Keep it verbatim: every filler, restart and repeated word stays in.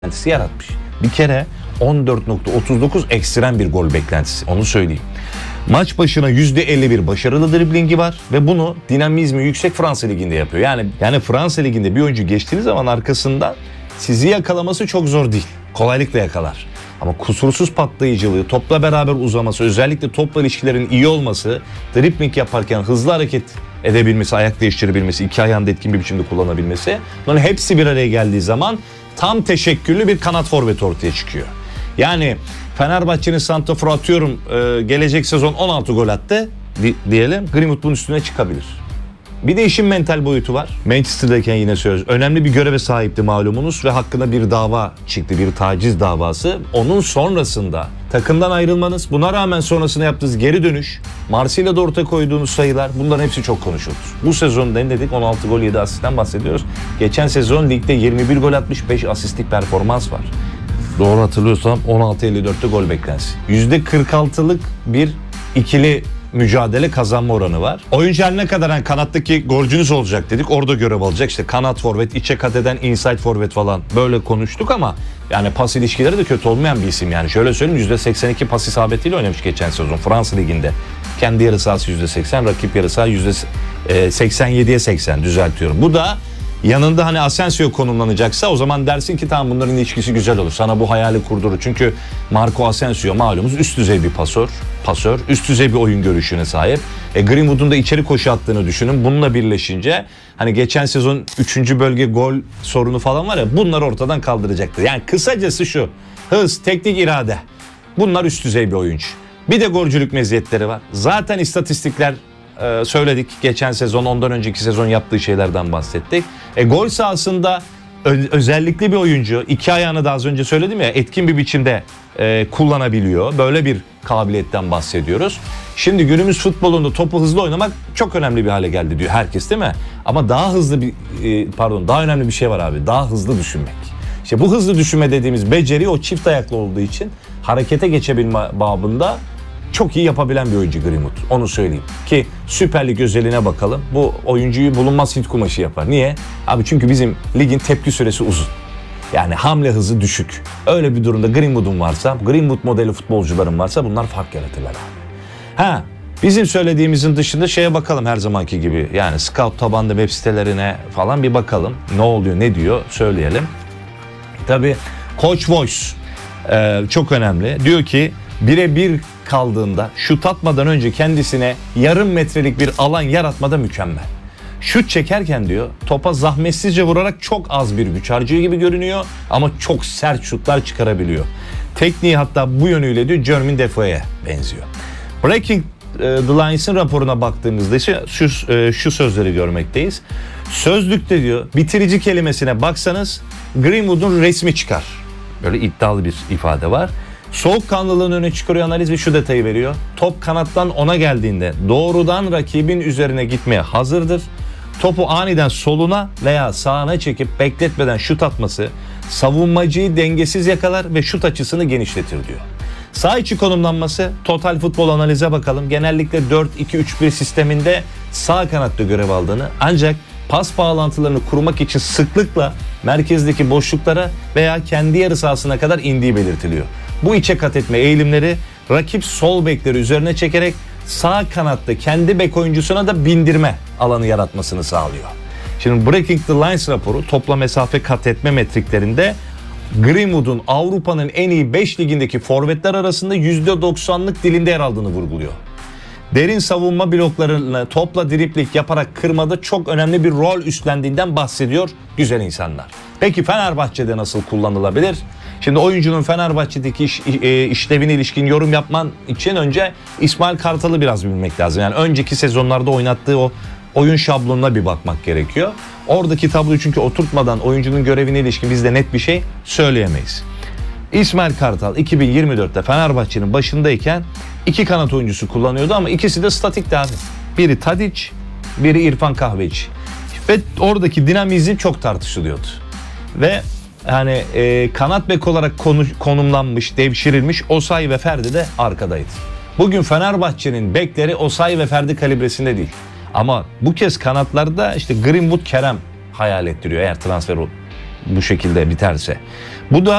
beklentisi yaratmış. Bir kere on dört nokta otuz dokuz ekstrem bir gol beklentisi, onu söyleyeyim. Maç başına yüzde elli bir başarılı driblingi var ve bunu dinamizmi yüksek Fransa Ligi'nde yapıyor. Yani yani Fransa Ligi'nde bir oyuncu geçtiğiniz zaman arkasından sizi yakalaması çok zor değil. Kolaylıkla yakalar. Ama kusursuz patlayıcılığı, topla beraber uzaması, özellikle topla ilişkilerin iyi olması, dribling yaparken hızlı hareket edebilmesi, ayak değiştirebilmesi, iki ayağını da etkin bir biçimde kullanabilmesi, bunların hepsi bir araya geldiği zaman tam teşekküllü bir kanat forvet ortaya çıkıyor. Yani Fenerbahçe'nin santraforu atıyorum e, gelecek sezon on altı gol attı di- diyelim. Greenwood bunun üstüne çıkabilir. Bir de işin mental boyutu var. Manchester'dayken yine söz. Önemli bir göreve sahipti malumunuz ve hakkında bir dava çıktı. Bir taciz davası. Onun sonrasında takımdan ayrılmanız, buna rağmen sonrasında yaptığınız geri dönüş, Marsilya'da ortaya koyduğunuz sayılar, bunların hepsi çok konuşulur. Bu sezon ne dedik? on altı gol yedi asistten bahsediyoruz. Geçen sezon ligde yirmi bir gol atmış, beş asistlik performans var. Doğru hatırlıyorsam on altı elli dörtte gol beklentisi. yüzde kırk altılık bir ikili mücadele kazanma oranı var. Oyuncu her ne kadar yani kanattaki golcünüz olacak dedik. Orada görev alacak. İşte kanat forvet, içe kat eden inside forvet falan böyle konuştuk ama yani pas ilişkileri de kötü olmayan bir isim yani. Şöyle söyleyeyim, yüzde seksen iki pas isabetiyle oynamış geçen sezon Fransa Ligi'nde. Kendi yarı sahası yüzde seksen, rakip yarı saha yüzde seksen yediye seksen düzeltiyorum. Bu da yanında hani Asensio konumlanacaksa o zaman dersin ki tamam, bunların ilişkisi güzel olur. Sana bu hayali kurdurur. Çünkü Marco Asensio malumuz üst düzey bir pasör, pasör, üst düzey bir oyun görüşüne sahip. E, Greenwood'un da içeri koşu attığını düşünün. Bununla birleşince hani geçen sezon üçüncü bölge gol sorunu falan var ya, bunlar ortadan kaldıracaktır. Yani kısacası şu: hız, teknik irade. Bunlar üst düzey bir oyuncu. Bir de golcülük meziyetleri var. Zaten istatistikler Ee, söyledik. Geçen sezon, ondan önceki sezon yaptığı şeylerden bahsettik. E, gol sahasında ö- özellikle bir oyuncu. İki ayağını da az önce söyledim ya, etkin bir biçimde e, kullanabiliyor. Böyle bir kabiliyetten bahsediyoruz. Şimdi günümüz futbolunda topu hızlı oynamak çok önemli bir hale geldi diyor herkes, değil mi? Ama daha hızlı bir e, pardon daha önemli bir şey var abi. Daha hızlı düşünmek. İşte bu hızlı düşünme dediğimiz beceri o çift ayaklı olduğu için harekete geçebilme babında çok iyi yapabilen bir oyuncu Greenwood. Onu söyleyeyim. Ki Süper Lig özeline bakalım. Bu oyuncuyu bulunmaz Hint kumaşı yapar. Niye? Abi çünkü bizim ligin tepki süresi uzun. Yani hamle hızı düşük. Öyle bir durumda Greenwood'un varsa, Greenwood modeli futbolcuların varsa bunlar fark yaratırlar abi. Ha, bizim söylediğimizin dışında şeye bakalım her zamanki gibi. Yani scout tabanlı web sitelerine falan bir bakalım. Ne oluyor, ne diyor söyleyelim. Tabii Coach Voice e, çok önemli. Diyor ki birebir kaldığında şut atmadan önce kendisine yarım metrelik bir alan yaratmada mükemmel. Şut çekerken diyor topa zahmetsizce vurarak çok az bir güç harcıyor gibi görünüyor ama çok sert şutlar çıkarabiliyor. Tekniği hatta bu yönüyle diyor Jermaine Defoe'ye benziyor. Breaking the Lines'ın raporuna baktığımızda ise şu, şu sözleri görmekteyiz. Sözlükte diyor bitirici kelimesine baksanız Greenwood'un resmi çıkar. Böyle iddialı bir ifade var. Soğukkanlılığını öne çıkarıyor analiz ve şu detayı veriyor. Top kanattan ona geldiğinde doğrudan rakibin üzerine gitmeye hazırdır. Topu aniden soluna veya sağına çekip bekletmeden şut atması savunmacıyı dengesiz yakalar ve şut açısını genişletir diyor. Sağ içi konumlanması, total futbol analize bakalım. Genellikle dört iki üç bir sisteminde sağ kanatta görev aldığını, ancak pas bağlantılarını kurmak için sıklıkla merkezdeki boşluklara veya kendi yarı sahasına kadar indiği belirtiliyor. Bu içe kat etme eğilimleri rakip sol bekleri üzerine çekerek sağ kanatta kendi bek oyuncusuna da bindirme alanı yaratmasını sağlıyor. Şimdi Breaking the Lines raporu topla mesafe kat etme metriklerinde Greenwood'un Avrupa'nın en iyi beş ligindeki forvetler arasında yüzde doksanlık dilinde yer aldığını vurguluyor. Derin savunma bloklarını topla dripling yaparak kırmada çok önemli bir rol üstlendiğinden bahsediyor güzel insanlar. Peki Fenerbahçe'de nasıl kullanılabilir? Şimdi oyuncunun Fenerbahçe'deki iş, e, işlevine ilişkin yorum yapman için önce İsmail Kartal'ı biraz bilmek lazım. Yani önceki sezonlarda oynattığı o oyun şablonuna bir bakmak gerekiyor. Oradaki tabloyu çünkü oturtmadan oyuncunun görevine ilişkin biz de net bir şey söyleyemeyiz. İsmail Kartal iki bin yirmi dörtte Fenerbahçe'nin başındayken iki kanat oyuncusu kullanıyordu ama ikisi de statikti abi. Biri Tadic, biri İrfan Kahveci. Ve oradaki dinamizm çok tartışılıyordu. Ve hani e, kanat bek olarak konu, konumlanmış, devşirilmiş Osayi ve Ferdi de arkadaydı. Bugün Fenerbahçe'nin bekleri Osayi ve Ferdi kalibresinde değil. Ama bu kez kanatlarda işte Greenwood, Kerem hayal ettiriyor eğer transfer bu şekilde biterse. Bu da